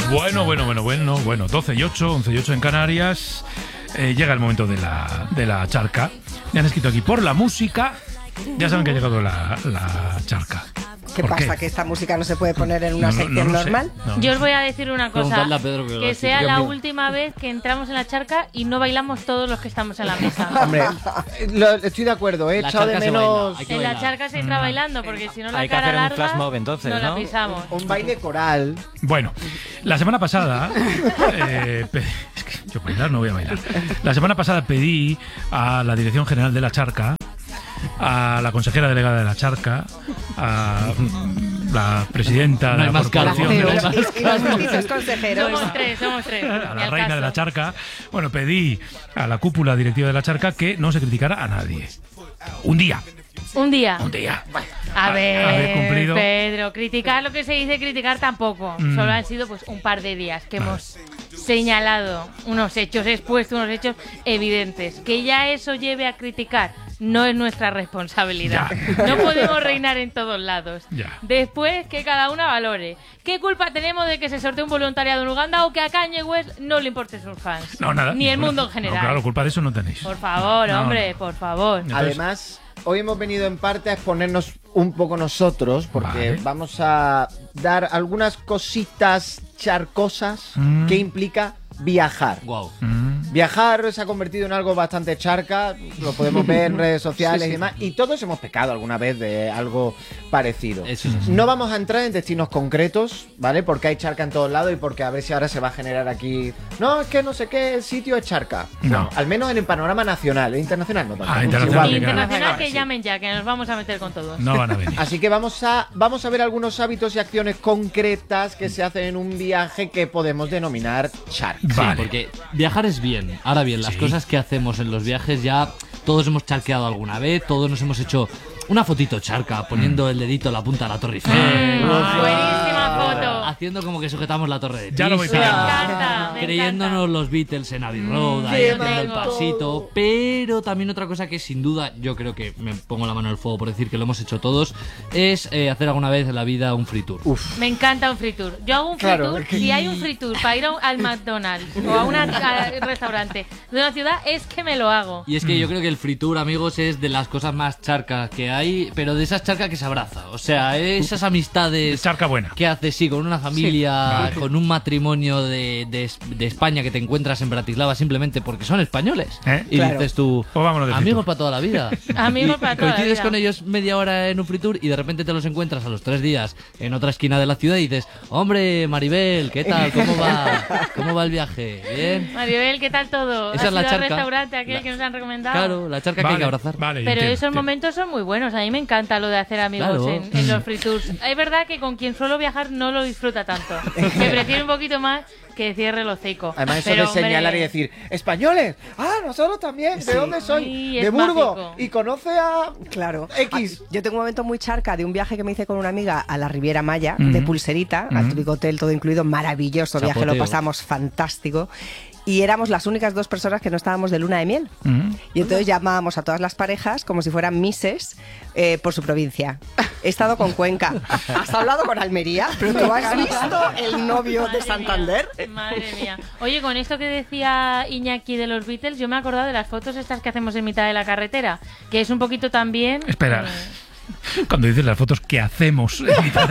Bueno, 12:08, 11:08 en Canarias. Llega el momento de la charca. Me han escrito aquí por la música. Ya saben que ha llegado la charca. ¿Qué pasa? ¿Que esta música no se puede poner en una sección normal? No. Yo os voy a decir una cosa. Pedro, que sea la última vez que entramos en la charca y no bailamos todos los que estamos en la mesa. Hombre, estoy de acuerdo. He echado de menos... En la charca se entra bailando, porque si no la cara larga, hay que hacer un flash mob entonces, no la pisamos. Un baile coral. Bueno, la semana pasada... es que yo bailar no voy a bailar. La semana pasada pedí a la Dirección General de la Charca, a la consejera delegada de la Charca, a la presidenta de la corporación y los viceconsejeros. Somos tres. A la reina de la Charca. Bueno, pedí a la cúpula directiva de la Charca que no se criticara a nadie. Un día. A ver, cumplido. Pedro, criticar lo que se dice criticar tampoco. Solo han sido pues un par de días que hemos señalado unos hechos, expuesto unos hechos evidentes. Que ya eso lleve a criticar no es nuestra responsabilidad. No podemos reinar en todos lados. Después que cada una valore. ¿Qué culpa tenemos de que se sortee un voluntariado en Uganda o que a Kanye West no le importen sus fans? No, nada. Ni el mundo en general. No, claro, culpa de eso no tenéis. Por favor, hombre, por favor. Entonces, además, hoy hemos venido en parte a exponernos un poco nosotros, porque vamos a dar algunas cositas charcosas que implica viajar. Wow. Viajar se ha convertido en algo bastante charca, lo podemos ver en redes sociales y demás, y todos hemos pecado alguna vez de algo parecido. No vamos a entrar en destinos concretos, ¿vale? Porque hay charca en todos lados y porque a ver si ahora se va a generar aquí... No, es que no sé qué sitio es charca. No. Al menos en el panorama nacional, internacional no tanto. Internacional que llamen ya, que nos vamos a meter con todos. No van a venir. Así que vamos a ver algunos hábitos y acciones concretas que se hacen en un viaje que podemos denominar charca. Sí, porque viajar es bien. Ahora bien, las cosas que hacemos en los viajes ya todos hemos charqueado alguna vez, todos nos hemos hecho una fotito charca poniendo el dedito en la punta de la Torre Eiffel. Buenísima foto. Haciendo como que sujetamos la torre de Pisa. Ya lo voy Me creyéndonos los Beatles en Abbey Road, ahí haciendo el pasito. Pero también otra cosa que sin duda yo creo que me pongo la mano en el fuego por decir que lo hemos hecho todos es hacer alguna vez en la vida un free tour. Me encanta un free tour. Yo hago un free tour. Si hay un free tour para ir al McDonald's o a un restaurante de una ciudad, es que me lo hago. Y es que yo creo que el free tour, amigos, es de las cosas más charcas que hay, pero de esas charcas que se abraza. O sea, esas amistades charca buena que haces, sí, con una familia, con un matrimonio de España que te encuentras en Bratislava simplemente porque son españoles. Y dices tú, amigos para toda la vida. Amigos para toda la vida. Coincides con ellos media hora en un free tour y de repente te los encuentras a los 3 días en otra esquina de la ciudad y dices, hombre, Maribel, ¿qué tal? ¿Cómo va el viaje? ¿Bien? Maribel, ¿qué tal todo? Esa es la charca. ¿Has ido al restaurante aquel que nos han recomendado? Claro, la charca que hay que abrazar. Pero esos momentos son muy buenos. A mí me encanta lo de hacer amigos en los free tours. Es verdad que con quien suelo viajar no lo disfruta tanto. Que prefiero un poquito más que cierre el hocico. Además eso de señalar y decir, ¡españoles! ¡Ah, nosotros también! ¿De dónde soy? De Burgos. Mágico. Y conoce a... Claro. X. Yo tengo un momento muy charca de un viaje que me hice con una amiga a la Riviera Maya, de Pulserita, al típico hotel, todo incluido, maravilloso viaje, lo pasamos fantástico. Y éramos las únicas 2 personas que no estábamos de luna de miel. Y entonces llamábamos a todas las parejas como si fueran misses por su provincia. He estado con Cuenca. ¿Has hablado con Almería? ¿Pero tú has visto el novio de Santander? Madre mía. Oye, con esto que decía Iñaki de los Beatles, yo me he acordado de las fotos estas que hacemos en mitad de la carretera, que es un poquito también... Espera. Cuando dices las fotos que hacemos en mitad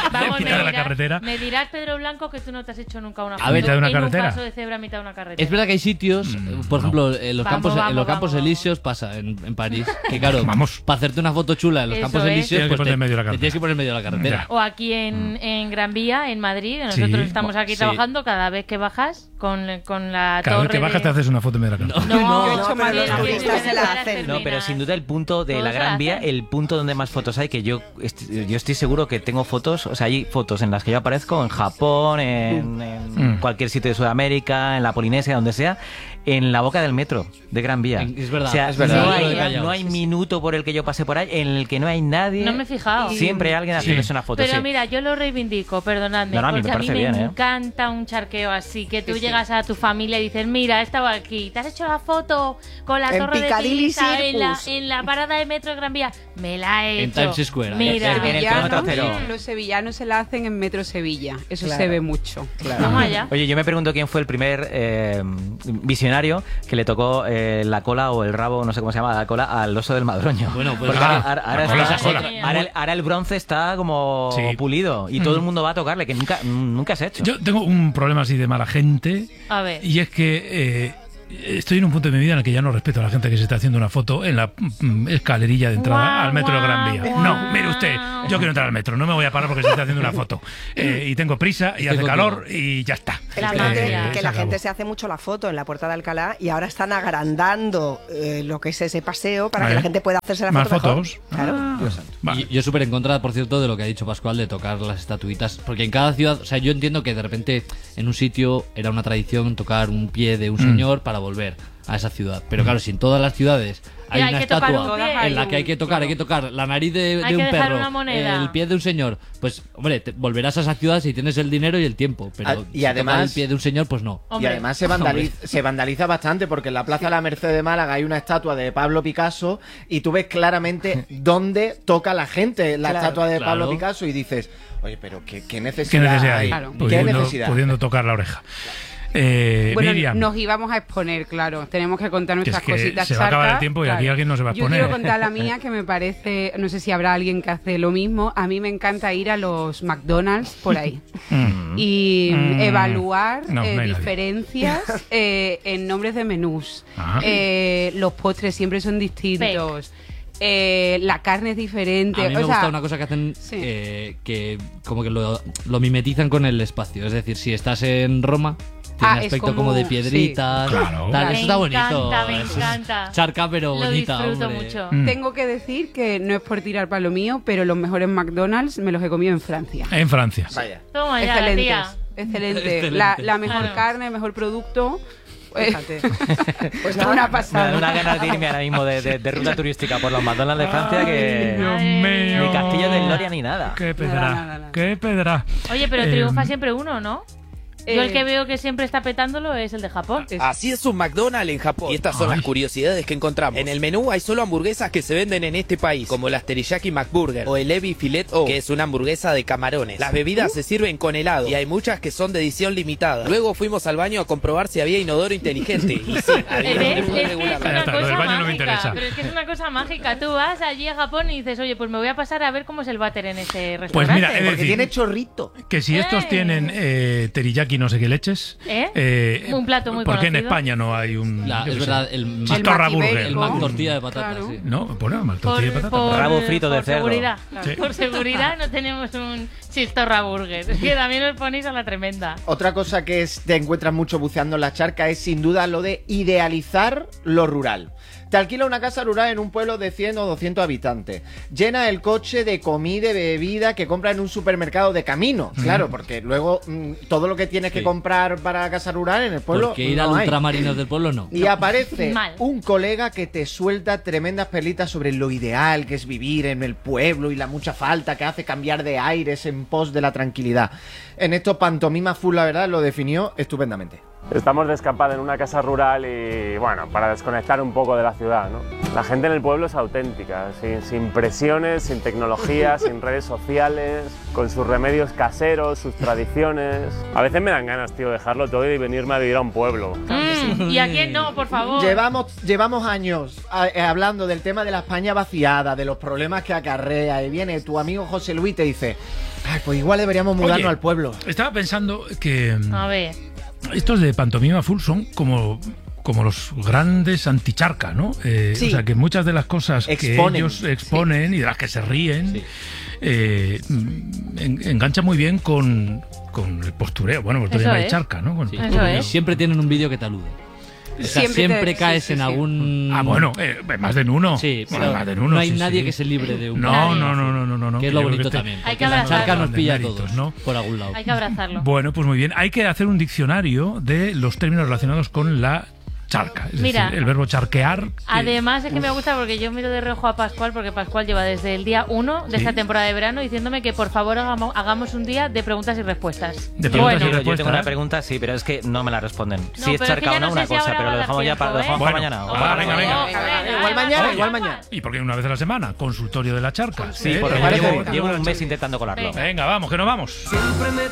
de la carretera. Me dirás, Pedro Blanco, que tú no te has hecho nunca una foto a mitad de una carretera. un paso de cebra a mitad de una carretera. Es verdad que hay sitios, por ejemplo, en los Campos Elíseos pasa en París, que claro, para hacerte una foto chula en los Campos Elíseos pues te tienes que poner en medio de la carretera. O aquí en Gran Vía, en Madrid, nosotros estamos aquí trabajando, cada vez que bajas con la torre. Cada vez que bajas te haces una foto en medio de la carretera. No, pero sin duda el punto de la Gran Vía, el punto donde más fotos hay, que yo estoy seguro que tengo fotos, o sea, hay fotos en las que yo aparezco en Japón, en cualquier sitio de Sudamérica, en la Polinesia, donde sea, en la boca del metro de Gran Vía. Es verdad. O sea, es verdad. No hay minuto por el que yo pase por ahí en el que no hay nadie. No me he fijado. Siempre hay alguien haciéndose una foto. Pero mira, yo lo reivindico, perdonadme, No, a mí porque me a mí parece me bien, encanta un charqueo así, que tú llegas a tu familia y dices, mira, he estado aquí, ¿te has hecho la foto con la En torre de Piccadilly Pisa Circus. en la parada de metro de Gran Vía? Me la he En hecho. Times Square. Mira, En el kilómetro cero. Los sevillanos se la hacen en Metro Sevilla. Eso Claro. se ve mucho. vamos allá. Oye, yo me pregunto quién fue el primer visionario que le tocó la cola o el rabo, no sé cómo se llama, la cola al oso del Madroño. Bueno, pues Porque la ahora, ahora el bronce está como Sí. pulido y todo el mundo va a tocarle, que nunca se ha hecho. Yo tengo un problema así de mala gente. A ver. Y es que estoy en un punto de mi vida en el que ya no respeto a la gente que se está haciendo una foto en la escalerilla de entrada Guau, al metro de Gran Vía. guau, No, guau. mire usted, yo quiero entrar al metro, no me voy a parar porque se está haciendo una foto. Y tengo prisa y hace Tengo calor y ya está. La Que magia. la gente se hace mucho la foto en la Puerta de Alcalá y ahora están agrandando lo que es ese paseo para que la gente pueda hacerse la Más foto mejor. fotos. Claro. Vale. Y yo súper en contra, por cierto, de lo que ha dicho Pascual de tocar las estatuitas, porque en cada ciudad, o sea, yo entiendo que de repente en un sitio era una tradición tocar un pie de un señor para volver a esa ciudad, pero claro, si en todas las ciudades hay hay una que tocar estatua un pie. en la que hay que tocar la nariz de Hay que un dejar perro, una moneda. el pie de un señor, pues hombre, volverás a esa ciudad si tienes el dinero y el tiempo, pero Y si además- tocar el pie de un señor, pues no. Y Hombre. además se vandaliza bastante porque en la Plaza de la Merced de Málaga hay una estatua de Pablo Picasso y tú ves claramente dónde toca la gente la Claro. estatua de Claro. Pablo Picasso y dices, oye, pero ¿qué ¿Qué necesidad, necesidad hay? hay? Claro. ¿Qué Pudiendo, necesidad? pudiendo tocar la oreja. Bueno, Miriam, nos íbamos a exponer, claro. Tenemos que contar que es nuestras que cositas se va a acabar el charcas, tiempo y claro. aquí alguien no se va a Yo exponer. quiero contar la mía, que me parece, no sé si habrá alguien que hace lo mismo. A mí me encanta ir a los McDonald's por ahí y evaluar No, no hay nadie. diferencias en nombres de menús. Ah. Los postres siempre son distintos. La carne es diferente. A mí me o sea, gusta una cosa que hacen sí. que como que lo mimetizan con el espacio, es decir, si estás en Roma tiene es aspecto como- como de piedritas, sí. Claro. tal, Me eso está bonito. encanta, me Eso es encanta. charca pero Lo bonita, disfruto hombre. mucho. Tengo que decir que no es por tirar para lo mío, pero los mejores McDonald's me los he comido en Francia. En Francia. Vaya. Toma ya, la tía. Excelente. Excelente. La mejor Claro. carne, el mejor producto. Fíjate. Pues nada, una Me da pasada. una ganas de irme ahora mismo de ruta turística por los McDonald's de Francia que Dios Ay, mío. ni Castillo de Gloria ni nada. Qué pedra, Nada. qué pedra. Oye, pero triunfa siempre uno, ¿no? Yo el Eh, que veo que siempre está petándolo es el de Japón. Así es un McDonald's en Japón. Y estas son Ay. las curiosidades que encontramos. En el menú hay solo hamburguesas que se venden en este país, como las Teriyaki McBurger o el Ebi Filet O, que es una hamburguesa de camarones. Las bebidas se sirven con helado y hay muchas que son de edición limitada. Luego fuimos al baño a comprobar si había inodoro inteligente. Y sí, había ¿Ves? inodoro Es que es regular. Ya una está, lo del cosa baño no me interesa. mágica. Pero es que es una cosa mágica. Tú vas allí a Japón y dices, oye, pues me voy a pasar a ver cómo es el váter en ese restaurante. Pues mira, Porque decir, tiene chorrito. que si estos tienen teriyaki no sé qué leches, Un plato muy ¿por qué en conocido? España no hay un La- yo es qué sé, verdad, el Mastorra Mac Burger? el Ibérico. Mac tortilla de patatas, Claro. sí. No, ponemos Mac tortilla de patata. Rabo frito de por cerdo. seguridad. Sí. Por seguridad no tenemos un chistorra burger. Es que también os ponéis a la tremenda. Otra cosa que te encuentras mucho buceando en la charca es sin duda lo de idealizar lo rural. Te alquila una casa rural en un pueblo de 100 o 200 habitantes. Llena el coche de comida y bebida que compra en un supermercado de camino. Claro, porque luego todo lo que tienes que Sí. comprar para la casa rural en el pueblo Porque ir no al hay. ultramarinos del pueblo no. Y aparece Mal. un colega que te suelta tremendas perlitas sobre lo ideal que es vivir en el pueblo y la mucha falta que hace cambiar de aires en pos de la tranquilidad. En esto Pantomima Full, la verdad, lo definió estupendamente. Estamos de escapada en una casa rural y, bueno, para desconectar un poco de la ciudad, ¿no? La gente en el pueblo es auténtica, sin presiones, sin tecnología, sin redes sociales, con sus remedios caseros, sus tradiciones. A veces me dan ganas, tío, dejarlo todo y venirme a vivir a un pueblo. ¿Y a quién no, por favor? Llevamos años hablando del tema de la España vaciada, de los problemas que acarrea, y viene tu amigo José Luis y te dice, ay, pues igual deberíamos mudarnos Oye, al pueblo. Estaba pensando que A ver. estos de Pantomima Full son como los grandes anticharca, ¿no? Sí. O sea, que muchas de las cosas que Exponen. ellos exponen y de las que se ríen Sí. engancha muy bien con el postureo. Bueno, vosotros Eso llamáis es. charca, ¿no? Con- Sí. Eso Y es. siempre tienen un vídeo que te alude. O sea, Siempre siempre te- caes sí, sí, en sí. algún... Ah, bueno, más de en uno. Sí, Bueno, pero más de en uno, no hay sí, nadie sí. que se libre de un... No, Nadie. no. Que es yo lo creo bonito que también. Hay que Porque la charca abrazarlo. nos pilla a Méritos, todos, ¿no? por algún lado. Hay que abrazarlo. Bueno, pues muy bien. Hay que hacer un diccionario de los términos relacionados con la charca. Es Mira, decir, el verbo charquear. Además es que me gusta porque yo miro de reojo a Pascual, porque Pascual lleva desde el día 1 de esta temporada de verano diciéndome que por favor hagamos un día de preguntas y respuestas. De preguntas y respuestas. Yo tengo una pregunta, sí, pero es que no me la responden. No, si es charca o no, una cosa, pero lo dejamos ya para mañana. Venga. Igual mañana. ¿Y por qué una vez a la semana? Consultorio de la charca. Sí, porque llevo un mes intentando colarlo. Venga, vamos, que nos vamos.